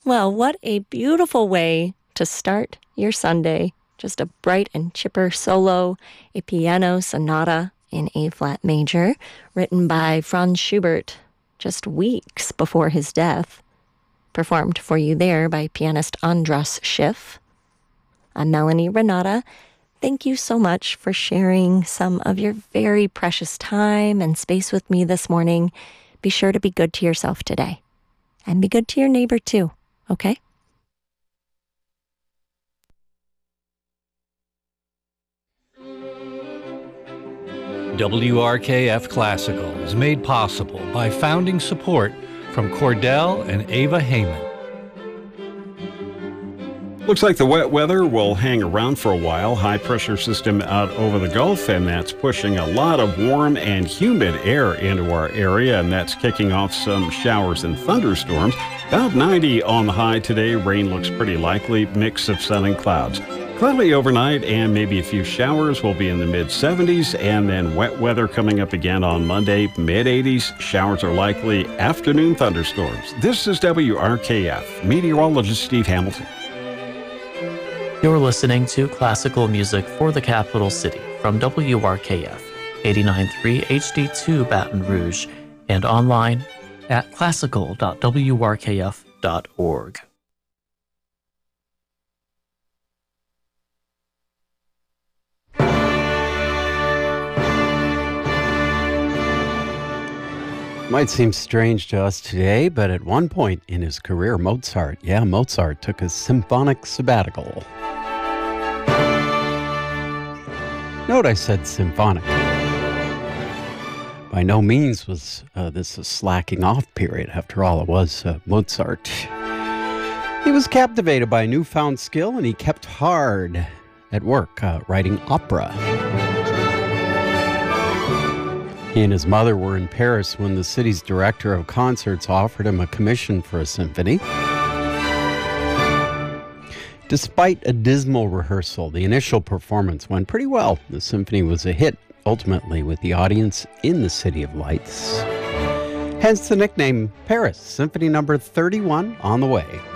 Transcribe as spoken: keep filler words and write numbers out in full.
Well, what a beautiful way to start your Sunday. Just a bright and chipper solo, a piano sonata in A-flat major, written by Franz Schubert just weeks before his death. Performed for you there by pianist Andras Schiff. I'm Melanie Renata. Thank you so much for sharing some of your very precious time and space with me this morning. Be sure to be good to yourself today. And be good to your neighbor too, okay? W R K F Classical is made possible by founding support from Cordell and Ava Heyman. Looks like the wet weather will hang around for a while. High pressure system out over the Gulf, and that's pushing a lot of warm and humid air into our area, and that's kicking off some showers and thunderstorms. About ninety on the high today. Rain looks pretty likely. Mix of sun and clouds. Cloudy overnight and maybe a few showers. Will be in the mid seventies, and then wet weather coming up again on Monday, mid eighties. Showers are likely. Afternoon thunderstorms. This is W R K F. Meteorologist Steve Hamilton. You're listening to classical music for the capital city from W R K F, eighty-nine point three H D two Baton Rouge, and online at classical dot w r k f dot org. Might seem strange to us today, but at one point in his career, Mozart, yeah, Mozart took a symphonic sabbatical. Note I said symphonic. By no means was uh, this a slacking off period. After all, it was uh, Mozart. He was captivated by newfound skill, and he kept hard at work uh, writing opera. He and his mother were in Paris when the city's director of concerts offered him a commission for a symphony. Despite a dismal rehearsal, the initial performance went pretty well. The symphony was a hit, ultimately, with the audience in the City of Lights. Hence the nickname Paris, Symphony number thirty-one on the way.